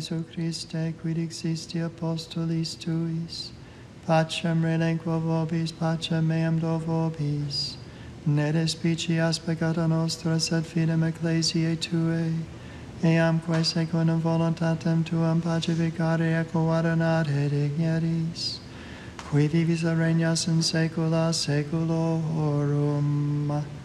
Jesu Christe, quid existi apostolis tuis, pacem relinquo vobis, pacem meam do vobis, ne despicias peccata nostra, sed fidem ecclesiae Tuae, eamque secundum voluntatem Tuam pacificare et coordinare digneris, qui vivis et regnas in saecula saeculorum.